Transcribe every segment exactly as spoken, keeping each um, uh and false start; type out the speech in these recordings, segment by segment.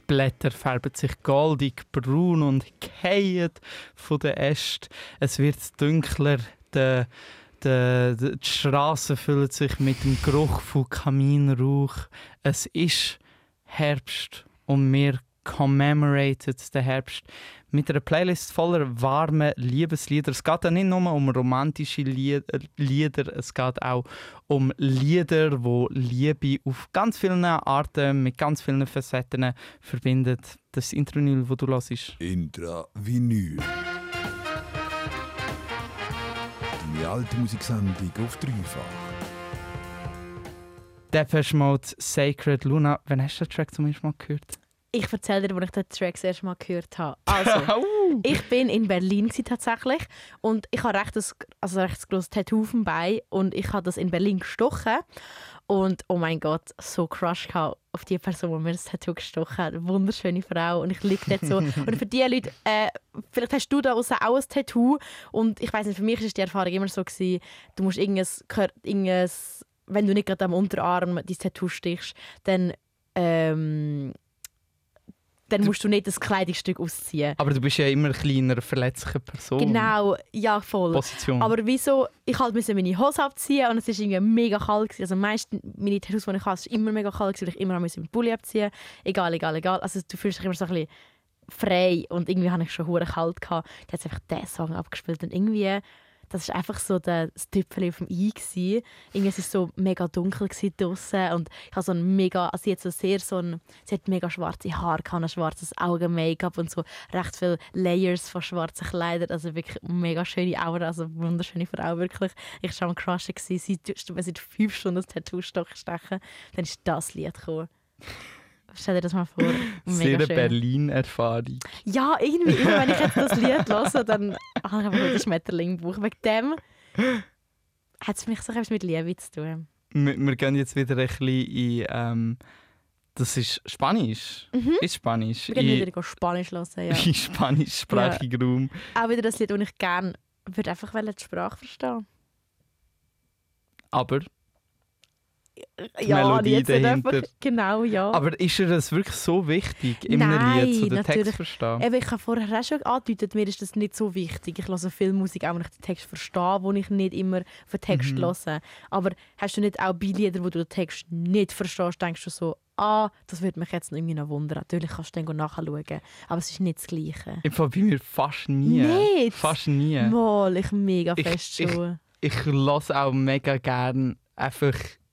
Blätter färben sich goldig, braun und fallen von den Ästen. Es wird dunkler, die, die, die Straßen füllen sich mit dem Geruch von Kaminrauch. Es ist Herbst und wir commemorated den Herbst mit einer Playlist voller warmer Liebeslieder. Es geht ja nicht nur um romantische Lieder, es geht auch um Lieder, die Liebe auf ganz vielen Arten, mit ganz vielen Facetten verbindet. Das ist Intra-Vinyl, das du hörst. Intra-Vinyl. Deine alte Musiksendung auf dreifach. Depeche Mode, Sacred. Luna, wann hast du den Track zum ersten Mal gehört? Ich erzähle dir, als ich den Track das erste Mal gehört habe. Also, ich bin in Berlin tatsächlich und ich habe recht ein, also recht ein grosses Tattoo auf dem Bein und ich habe das in Berlin gestochen und oh mein Gott, so Crush auf die Person, die mir das Tattoo gestochen hat. Eine wunderschöne Frau und ich liege dort so. Und für die Leute, äh, vielleicht hast du da auch ein Tattoo und ich weiss nicht, für mich war die Erfahrung immer so gewesen, du musst irgendein, irgendein wenn du nicht gerade am Unterarm dein Tattoo stichst, dann ähm, dann musst du nicht das Kleidungsstück ausziehen. Aber du bist ja immer eine kleinere, verletzliche Person. Genau, ja voll. Position. Aber wieso? Ich halt musste meine Hose abziehen und es war irgendwie mega kalt. Also meistens meine Tattoos, die ich habe, ist immer mega kalt, weil ich immer meinen Pulli abziehen musste. Egal, egal, egal. Also du fühlst dich immer so ein bisschen frei und irgendwie hatte ich schon hure kalt gehabt. Da hat einfach diesen Song abgespielt und irgendwie das war einfach so das Tüpfchen auf dem I. Irgendwie war es so mega dunkel draussen und ich habe so ein mega, also sie hat so sehr so ein, sie hat mega schwarze Haare, ein schwarzes Augen-Make-up und so recht viele Layers von schwarzen Kleidern, also wirklich mega schöne Aura, also wunderschöne Frau wirklich. Ich war schon am Crushen, sie wenn sie fünf Stunden das Tattoo-Stock stechen, dann ist das Lied gekommen. Stell dir das mal vor. Sehr eine Berlin-Erfahrung. Ja, irgendwie. Immer wenn ich jetzt das Lied höre, dann habe ich einfach einen Schmetterling im Bauch. Wegen dem hat es für mich so etwas mit Liebe zu tun. Wir, wir gehen jetzt wieder ein bisschen in... Ähm, das ist Spanisch. Mhm. Ist Spanisch. Wir gehen wieder Spanisch hören, ja. In spanischsprachigen ja. Raum. Auch wieder das Lied, das ich gerne würde einfach die Sprache verstehen. Aber... Die ja, Melodie dahinter. Einfach, genau, ja. Aber ist dir das wirklich so wichtig, in Nein, einem Lied so den natürlich. Text verstehen? Eben, ich habe vorher auch schon angedeutet, mir ist das nicht so wichtig. Ich höre viel Musik, auch wenn ich den Text verstehe, wo ich nicht immer auf den Text Mhm. höre. Aber hast du nicht auch bei Liedern, wo du den Text nicht verstehst, denkst du so, ah, das würde mich jetzt irgendwie noch wundern. Natürlich kannst du dann nachschauen, aber es ist nicht das Gleiche. Im Fall bei mir fast nie. Nicht? Fast nie. Mal, ich mega Ich- fest schon. Ich höre auch mega gerne einfach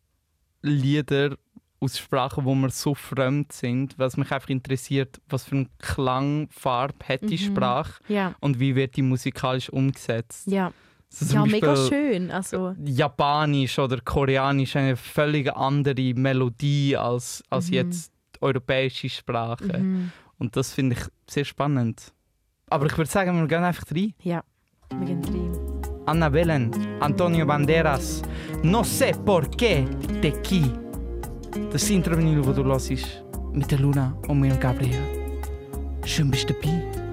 Lieder aus Sprachen, wo mir so fremd sind, weil es mich einfach interessiert, was für eine Klangfarbe hat die Mhm. Sprache Ja, und wie wird die musikalisch umgesetzt. ja. So zum Ja, mega Beispiel schön. Also, Japanisch oder Koreanisch eine völlig andere Melodie als, als Mhm. jetzt die europäische Sprache. mhm. Und das finde ich sehr spannend. Aber ich würde sagen, wir gehen einfach rein. Ja, wir gehen rein. Anna Belen, Antonio Banderas, No sé por qué de qui. Das ist das Intro-Vinyl, das du hörst, mit der Luna und mir und Gabriel. Schön bist du dabei.